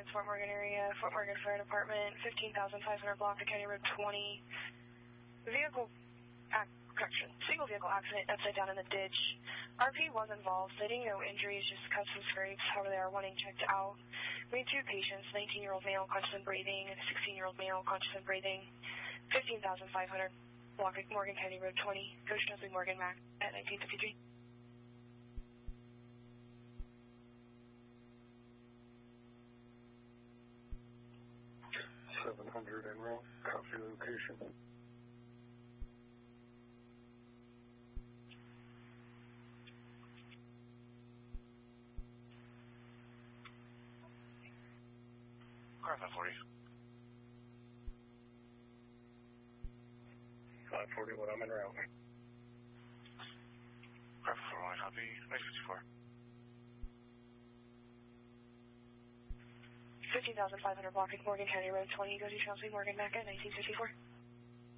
Fort Morgan area, Fort Morgan Fire Department, 15,500 block of County Road 20. Single vehicle accident upside down in the ditch. RP was involved, citing no injuries, just cuts and scrapes. However, they are wanting checked out. We have two patients, 19-year-old male conscious and breathing, and a 16-year-old male conscious and breathing. 15,500 block of Morgan County Road 20. Coach Dudley Morgan Mac at 1953. 700 en route. Copy location. Car 540. 541, I'm en route. Car 541, copy. 954. 15,500 block of Morgan County Road 20. Go to Chelsea Morgan Mac at 1954.